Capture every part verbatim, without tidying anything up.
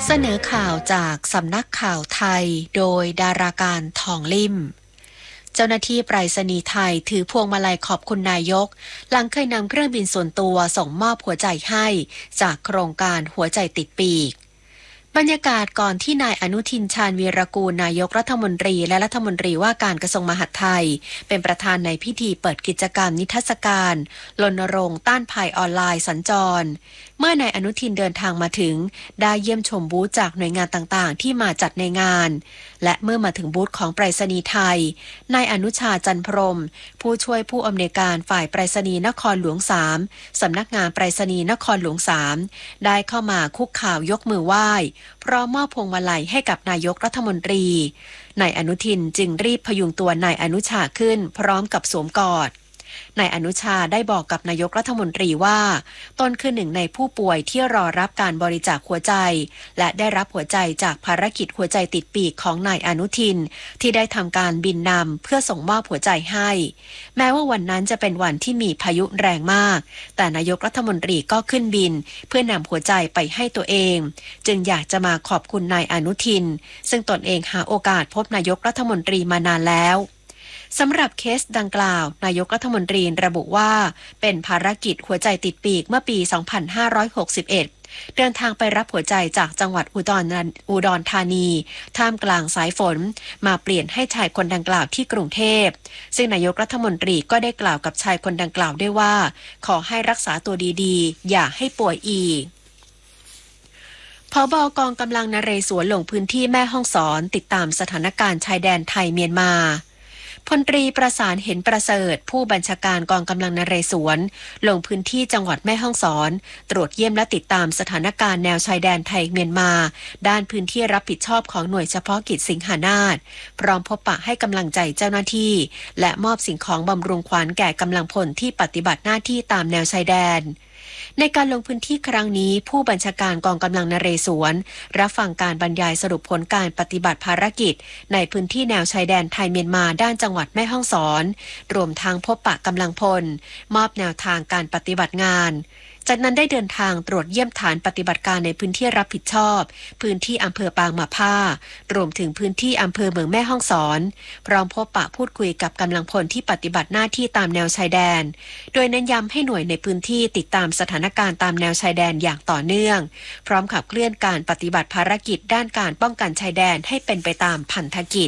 เสนอข่าวจากสำนักข่าวไทยโดยดาราการทองลิ่มเจ้าหน้าที่ไปรษณีย์ไทยถือพวงมาลัยขอบคุณนายกหลังเคยนำเครื่องบินส่วนตัวส่งมอบหัวใจให้จากโครงการหัวใจติดปีกบรรยากาศก่อนที่นายอนุทินชาญวีรกูลนายกรัฐมนตรีและรัฐมนตรีว่าการกระทรวงมหาดไทยเป็นประธานในพิธีเปิดกิจกรรมนิทรรศการรณรงค์ต้านภัยออนไลน์สัญจรเมื่อนายอนุทินเดินทางมาถึงได้เยี่ยมชมบูธจากหน่วยงานต่างๆที่มาจัดในงานและเมื่อมาถึงบูธของไปรษณีย์ไทยนายอนุชาจันพรหมผู้ช่วยผู้อำนวยการฝ่ายไปรษณีย์นครหลวงสามสำนักงานไปรษณีย์นครหลวงสามได้เข้ามาคุกเข่าวยกมือไหว้พร้อมมอบพวงมาลัยให้กับนายกรัฐมนตรีนายอนุทินจึงรีบพยุงตัวนายอนุชาขึ้นพร้อมกับสวมกอดนายอนุชาได้บอกกับนายกรัฐมนตรีว่าตนคือหนึ่งในผู้ป่วยที่รอรับการบริจาคหัวใจและได้รับหัวใจจากภารกิจหัวใจติดปีกของนายอนุทินที่ได้ทำการบินนำเพื่อส่งมอบหัวใจให้แม้ว่าวันนั้นจะเป็นวันที่มีพายุแรงมากแต่นายกรัฐมนตรีก็ขึ้นบินเพื่อนำหัวใจไปให้ตัวเองจึงอยากจะมาขอบคุณนายอนุทินซึ่งตนเองหาโอกาสพบนายกรัฐมนตรีมานานแล้วสำหรับเคสดังกล่าวนายกรัฐมนตรีระบุว่าเป็นภารกิจหัวใจติดปีกเมื่อปี สองพันห้าร้อยหกสิบเอ็ด เดินทางไปรับหัวใจจากจังหวัดอุดรอุดรธานีท่ามกลางสายฝนมาเปลี่ยนให้ชายคนดังกล่าวที่กรุงเทพซึ่งนายกรัฐมนตรีก็ได้กล่าวกับชายคนดังกล่าวด้วยว่าขอให้รักษาตัวดีๆอย่าให้ป่วยอีกผบ.กองกำลังนเรศวรลงพื้นที่แม่ฮ่องสอนติดตามสถานการณ์ชายแดนไทยเมียนมาพลตรีประสานเห็นประเสริฐผู้บัญชาการกองกำลังนเรศวรลงพื้นที่จังหวัดแม่ฮ่องสอนตรวจเยี่ยมและติดตามสถานการณ์แนวชายแดนไทยเมียนมาด้านพื้นที่รับผิดชอบของหน่วยเฉพาะกิจสิงหานาถพร้อมพบปะให้กำลังใจเจ้าหน้าที่และมอบสิ่งของบำรุงขวัญแก่กำลังพลที่ปฏิบัติหน้าที่ตามแนวชายแดนในการลงพื้นที่ครั้งนี้ผู้บัญชาการกองกำลังนเรศวรรับฟังการบรรยายสรุปผลการปฏิบัติภารกิจในพื้นที่แนวชายแดนไทยเมียนมาด้านจังหวัดแม่ฮ่องสอนรวมทั้งพบปะกำลังพลมอบแนวทางการปฏิบัติงานจากนั้นได้เดินทางตรวจเยี่ยมฐานปฏิบัติการในพื้นที่รับผิดชอบพื้นที่อำเภอปางมะผ้ารวมถึงพื้นที่อำเภอเมืองแม่ฮ่องสอนพร้อมพบปะพูดคุยกับกำลังพลที่ปฏิบัติหน้าที่ตามแนวชายแดนโดยเน้นย้ำให้หน่วยในพื้นที่ติดตามสถานการณ์ตามแนวชายแดนอย่างต่อเนื่องพร้อมขับเคลื่อนการปฏิบัติภารกิจด้านการป้องกันชายแดนให้เป็นไปตามพันธกิจ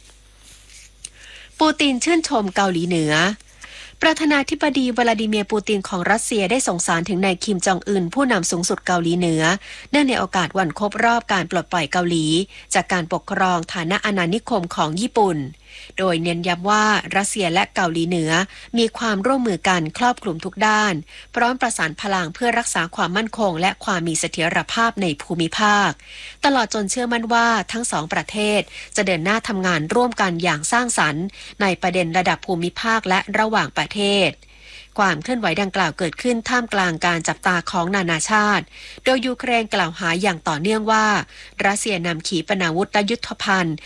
ปูตินชื่นชมเกาหลีเหนือประธานาธิบดีวลาดิเมียร์ปูตินของรัสเซียได้ส่งสารถึงนายคิมจองอึนผู้นำสูงสุดเกาหลีเหนือเนื่องในโอกาสวันครบรอบการปลดปล่อยเกาหลีจากการปกครองฐานะอาณานิคมของญี่ปุ่นโดยเน้นย้ำว่ารัสเซียและเกาหลีเหนือมีความร่วมมือกันครอบคลุมทุกด้านพร้อมประสานพลังเพื่อรักษาความมั่นคงและความมีเสถียรภาพในภูมิภาคตลอดจนเชื่อมั่นว่าทั้งสองประเทศจะเดินหน้าทำงานร่วมกันอย่างสร้างสรรค์ในประเด็นระดับภูมิภาคและระหว่างประเทศความเคลื่อนไหวดังกล่าวเกิดขึ้นท่ามกลางการจับตาของนานาชาติโดยยูเครนกล่าวหาอย่างต่อเนื่องว่ารัสเซียนำขีปนาวุธและยุทโธภัณฑ์